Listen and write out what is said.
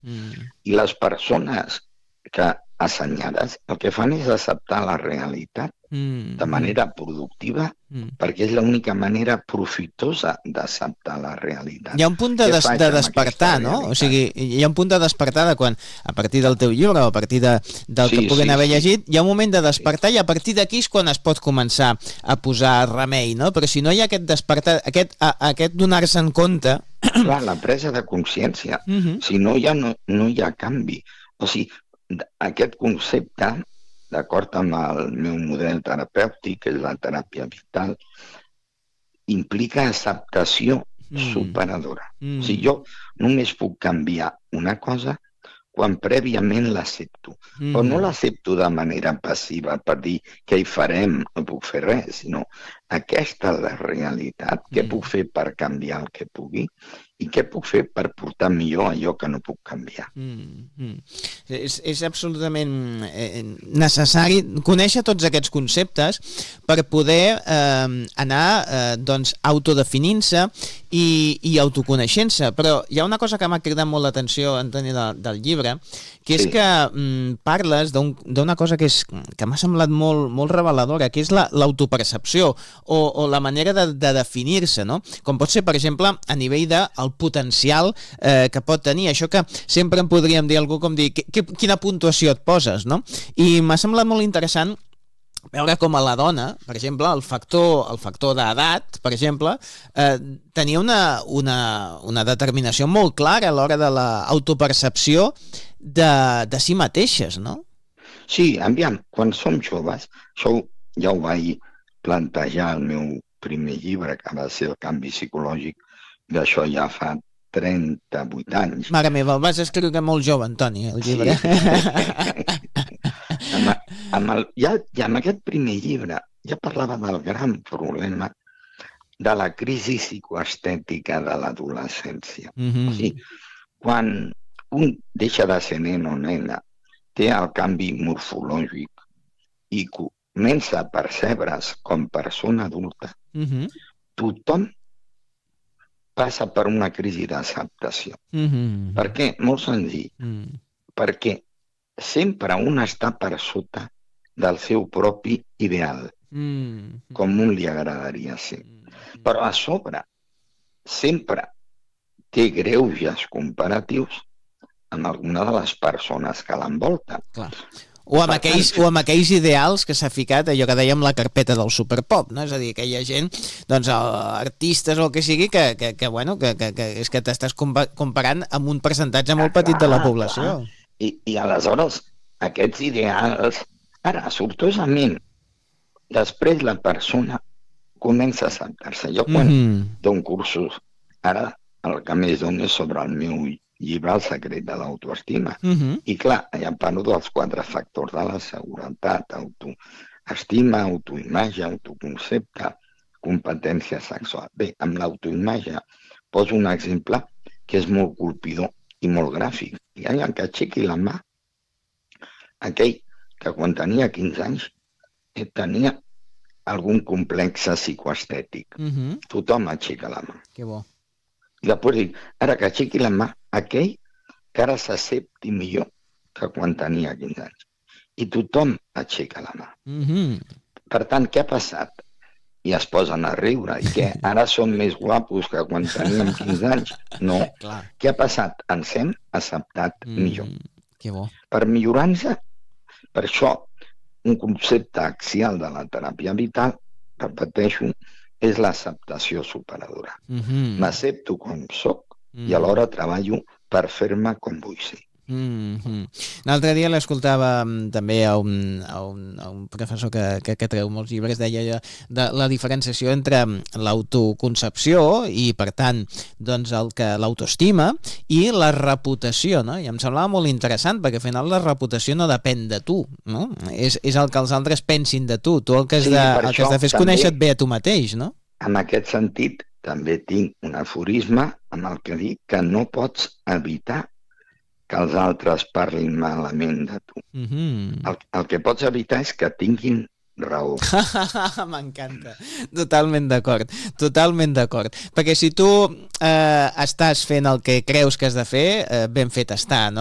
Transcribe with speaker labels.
Speaker 1: I les persones que assenyades el que fan és acceptar la realitat de manera productiva perquè és l'única manera profitosa d'acceptar la realitat.
Speaker 2: Hi ha un punt de despertar, no? O sigui, hi ha un punt de despertar de quan, a partir del teu llibre o a partir del que puguin haver llegit, hi ha un moment de despertar i a partir d'aquí és quan es pot començar a posar remei, no? Però si no hi ha aquest despertar, aquest donar-se en compte...
Speaker 1: Clar, la presa de consciència. Si no hi ha canvi. O sigui, aquest concepte, d'acord amb el meu model terapèutic, que és la teràpia vital, implica acceptació superadora. O sigui, jo només puc canviar una cosa quan prèviament l'accepto. Però no l'accepto de manera passiva per dir què hi farem, no puc fer res, sinó aquesta és la realitat, què puc fer per canviar el que pugui i què puc fer per portar millor allò que no puc canviar.
Speaker 2: És absolutament necessari conèixer tots aquests conceptes per poder anar autodefinint-se i autoconeixent-se. Però hi ha una cosa que m'ha cridat molt l'atenció, Antoni, del llibre, que és que parles d'una cosa que m'ha semblat molt reveladora, que és l'autopercepció o la manera de definir-se, no? Com pot ser, per exemple, a nivell del potencial que pot tenir. Això que sempre en podríem dir algú com dir quina puntuació et poses, no? I m'ha semblat molt interessant veure com a la dona, per exemple, el factor d'edat, per exemple, tenia una determinació molt clara a l'hora de l'autopercepció de si mateixes, no?
Speaker 1: Sí, aviam, quan som joves, això ja ho vaig plantejar al meu primer llibre, que va ser El canvi psicològic, d'això ja fa 38 anys.
Speaker 2: Mare meva, el vas escriure molt jove, Antoni, el llibre.
Speaker 1: I amb aquest primer llibre ja parlava del gran problema de la crisi psicoestètica de l'adolescència. O sigui, quan un deixa de ser nen o nena, té el canvi morfològic i comença a percebre's com persona adulta, tothom passa per una crisi d'acceptació. Per què? Molt senzill. Perquè sempre un està per sota del seu propi ideal, com un li agradaria ser. Però a sobre sempre té greuges comparatius amb alguna de les persones que l'envolten.
Speaker 2: O amb aquells ideals que s'ha ficat, allò que dèiem la carpeta del superpop, no? És a dir, que hi ha gent, artistes o el que sigui, que és que t'estàs comparant amb un percentatge molt petit de la població.
Speaker 1: I aleshores, aquests ideals, ara, sortosament, després la persona comença a acceptar-se. Jo quan dono cursos, ara el que més dono és sobre el meu llibre El secret de l'autoestima. I clar, ja parlo dels 4 factors de la seguretat: autoestima, autoimatge, autoconcepte, competència sexual. Bé, amb l'autoimatge poso un exemple que és molt colpidor i molt gràfic. Hi ha que aixequi la mà aquell que quan tenia 15 anys tenia algun complex psicoestètic. Tothom aixeca la mà.
Speaker 2: Que bo.
Speaker 1: I després dic, ara que aixequi la mà aquell que ara s'accepti millor que quan tenia 15 anys. I tothom aixeca la mà. Per tant, què ha passat? I es posen a riure. I què? Ara som més guapos que quan teníem 15 anys? No. Què ha passat? Ens hem acceptat millor.
Speaker 2: Que bo.
Speaker 1: Per millorar-nos, per això, un concepte axial de la teràpia vital, repeteixo, és l'acceptació superadora. M'accepto com soc i alhora treballo per fer-me com vull ser.
Speaker 2: L'altre dia l'escoltava també a un professor que treu molts llibres, deia de la diferenciació entre l'autoconcepció i, per tant, l'autoestima i la reputació, no? I em semblava molt interessant, perquè al final la reputació no depèn de tu, no? És el que els altres pensin de tu. Tu el que has de fer és conèixer-te bé a tu mateix, no?
Speaker 1: En aquest sentit, també tinc un aforisme amb el que dic que no pots evitar que els altres parlin malament de tu. El que pots evitar és que tinguin raó.
Speaker 2: M'encanta. Totalment d'acord. Totalment d'acord. Perquè si tu estàs fent el que creus que has de fer, ben fet està, no?